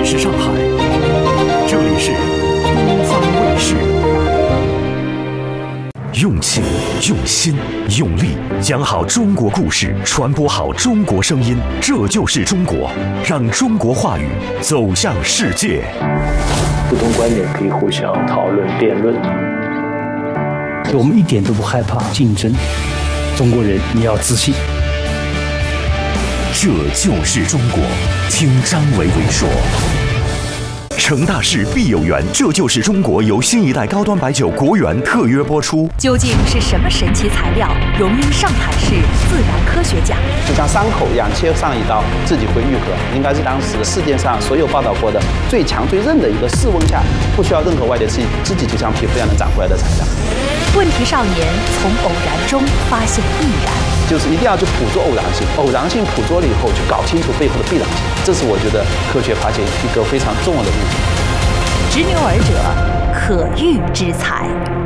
是上海，这里是东方卫视。用情、用心、用力，讲好中国故事，传播好中国声音，这就是中国。让中国话语走向世界。 不同观点可以互相讨论、辩论。 我们一点都不害怕竞争。中国人，你要自信。 这就是中国。听张维维说。成大事必有缘，这就是中国由新一代高端白酒国源特约播出。 究竟是什么神奇材料荣膺上海市自然科学奖？ 就像伤口一样，切上一刀自己会愈合，应该是当时世界上所有报道过的最强最韧的一个室温下不需要任何外界刺激，自己就像皮肤一样能长回来的材料。 问题少年从偶然中发现必然， 就是一定要去捕捉偶然性，偶然性捕捉了以后，去搞清楚背后的必然性，这是我觉得科学发现一个非常重要的部分。 执牛耳者，可遇之才。